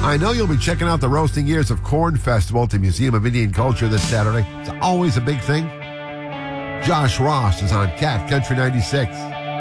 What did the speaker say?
I know you'll be checking out the Roasting Years of Corn Festival at the Museum of Indian Culture this Saturday. It's always a big thing. Josh Ross is on Cat Country 96.